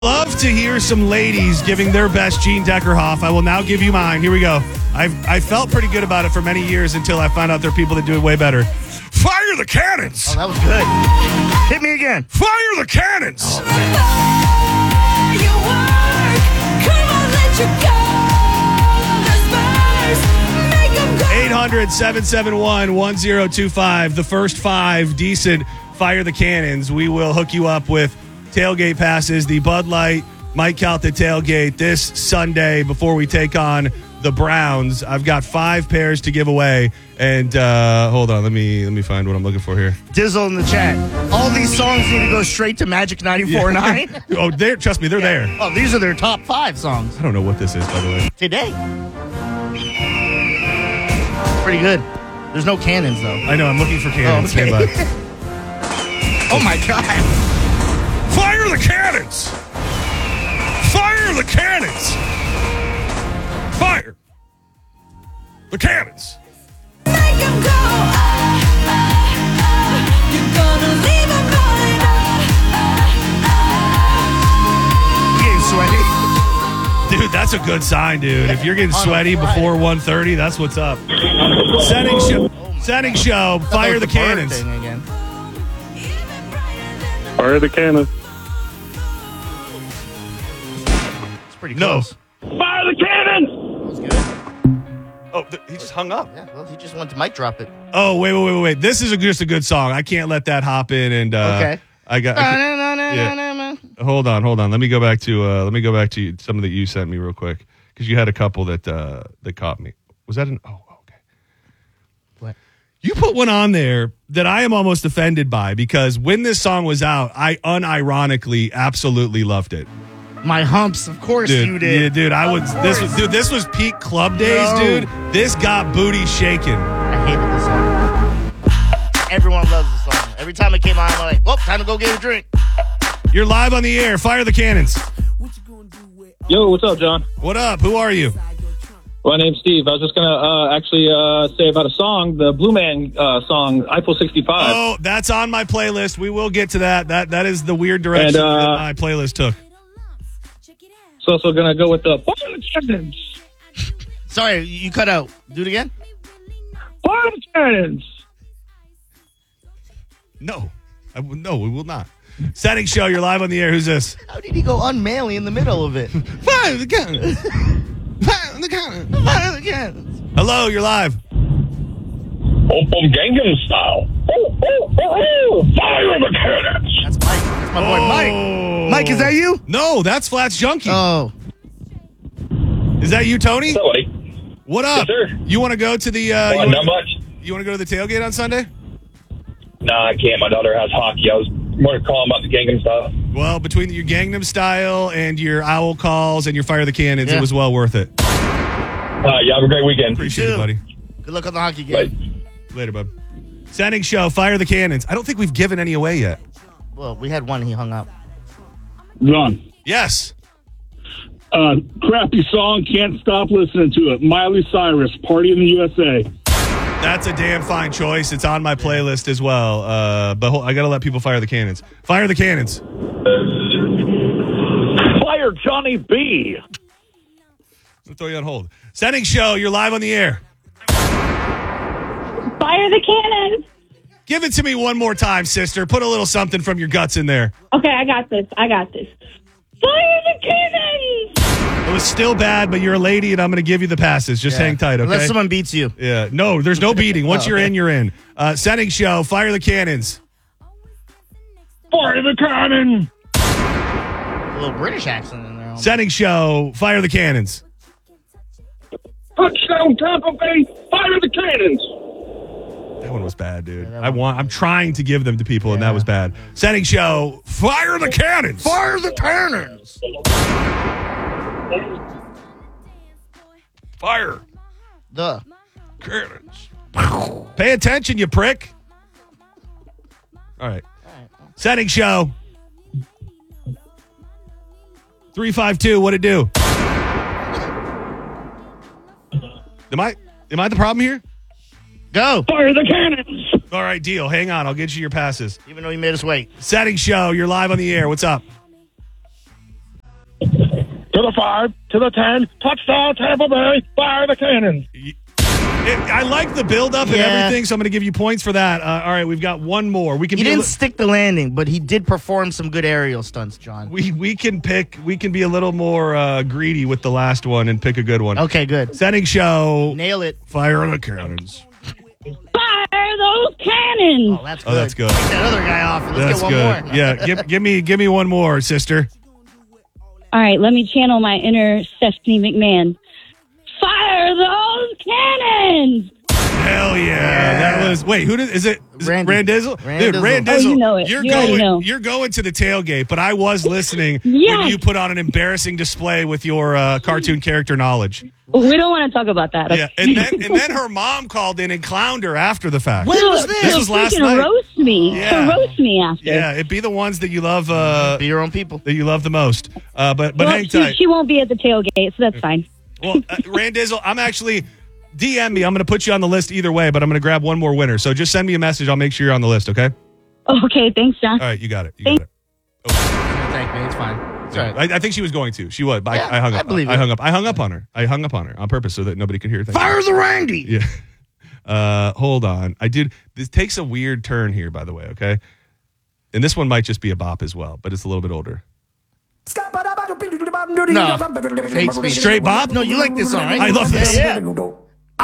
Love to hear some ladies giving their best Gene Deckerhoff. I will now give you mine. Here we go. I felt pretty good about it for many years until I found out there are people that do it way better. Fire the cannons! Oh, that was good. Hit me again. Fire the cannons! Oh, 800-771-1025. The first 5 decent Fire the Cannons. We will hook you up with tailgate passes, the Bud Light Mike Calta tailgate this Sunday before we take on the Browns. I've got 5 pairs to give away, and hold on, let me find what I'm looking for here. Dizzle in the chat. All these songs need to go straight to Magic 94.9. Oh, trust me, they're there. Oh, these are their top 5 songs I don't know what this is, by the way. today. Pretty good. There's no cannons though. I know, I'm looking for cannons. Oh, okay. Stand by. Oh my God! Fire the cannons! Fire the cannons! Fire the cannons! Make 'em go, you're gonna leave 'em going, You getting sweaty? Dude, that's a good sign, dude. If you're getting sweaty before 1:30, that's what's up. Setting show. Fire the cannons. Thing again. Fire the cannons. It's pretty No. close. Fire the cannons! That was good. Oh, he just hung up. Yeah, well, he just went to mic drop it. Oh, wait. This is just a good song. I can't let that hop in. And Okay. Hold on. Let me go back to some of that you sent me real quick because you had a couple that caught me. Was that an? Oh, okay. What? You put one on there that I am almost offended by because when this song was out, I unironically absolutely loved it. My humps, of course you did. Yeah, dude. This was peak club days, No. dude. This got booty shaking. I hated this song. Everyone loves this song. Every time it came on, I'm like, well, time to go get a drink. You're live on the air. Fire the cannons. Yo, what's up, John? What up? Who are you? My name's Steve. I was just going to actually say about a song, the Blue Man song, Eiffel 65. Oh, that's on my playlist. We will get to that. That is the weird direction that my playlist took. It's also going to go with the Fire the Cannons. Sorry, you cut out. Do it again. Fire the Cannons. No, we will not. Setting show. You're live on the air. Who's this? How did he go unmanly in the middle of it? Fire the cannons. Fire the cannons. Fire the cannons. Hello, you're live. Gangnam Style. Fire the Cannons. That's Mike. That's my boy, Mike. Mike, is that you? No, that's Flats Junkie. Oh. Is that you, Tony? Somebody. What up? Yes, sir. You want to go to the? Not much. You want to go to the tailgate on Sunday? Nah, I can't. My daughter has hockey. I was more calling about the Gangnam Style. Well, between your Gangnam Style and your owl calls and your Fire the Cannons, Yeah. it was well worth it. You have a great weekend. Appreciate it, too. buddy. Good luck on the hockey Bye. game. Later, bud. Setting show. Fire the Cannons. I don't think we've given any away yet. Well, we had one. He hung up. John, Yes. crappy song, can't stop listening to it. Miley Cyrus, Party in the USA. That's a damn fine choice. It's on my playlist as well. But I got to let people fire the cannons. Fire the cannons. Fire Johnny B. I'll throw you on hold. Setting show. You're live on the air. Fire the cannons. Give it to me one more time, sister. Put a little something from your guts in there. Okay, I got this. Fire the cannons. It was still bad, but you're a lady, and I'm going to give you the passes. Just hang tight, okay? Unless someone beats you. Yeah. No, there's no beating. Once you're in, you're in. Setting show. Fire the cannons. Fire the Cannon. A little British accent in there. Setting show. Fire the cannons. Touchdown Tampa Bay. Fire the Cannons. That one was bad, dude. that I'm trying to give them to people, and that was bad. Setting show. Fire the cannons. Fire the cannons. Fire The. cannons. Pay attention, you prick. All right. Setting show. 352. What it do? Am I the problem here? Go. Fire the Cannons. All right, deal. Hang on. I'll get you your passes. Even though you made us wait. Setting show. You're live on the air. What's up? To the 5, to the 10, touchdown Tampa Bay, fire the cannons. I like the build-up and Yeah. everything, so I'm going to give you points for that. All right, we've got one more. We can He be a didn't li- stick the landing, but he did perform some good aerial stunts, John. we can be a little more greedy with the last one and pick a good one. Okay, good. Setting show. Nail it. Fire the cannons. Fire those cannons. Oh, that's Oh, good. that's good. Take that other guy off. And let's That's get one good. more. Yeah, give me one more, sister. All right, let me channel my inner Stephanie McMahon. Fire those cannons. Hell yeah. That was is it Randy. Randizzle? Dude, Randizzle. Randizzle. Oh, you know it. You're You already know. going to the tailgate, but I was listening when Yes. you put on an embarrassing display with your cartoon character knowledge. We don't want to talk about that. Yeah, and then her mom called in and clowned her after the fact. When was this? This was last freaking night. roast me. Yeah. To roast me after. Yeah, it'd be the ones that you love Be your own people. that you love the most. But Well, hang tight. she won't be at the tailgate, so that's fine. Well, Randizzle, I'm actually DM me. I'm going to put you on the list either way, but I'm going to grab one more winner. So just send me a message. I'll make sure you're on the list. Okay. Okay, thanks, John. All right, you got it. You Thank- got it. Thank me. It's fine. It's all right. I think she was going to. She was. But Yeah, I hung up. I believe I it. hung up. I hung up on her. I hung up on her on purpose so that nobody could hear. Fire the Randy. Yeah. Hold on. This takes a weird turn here, by the way. Okay. And this one might just be a bop as well, but it's a little bit older. No. Hate speech. Straight bop? No, you like this song, right? I love this. Yeah.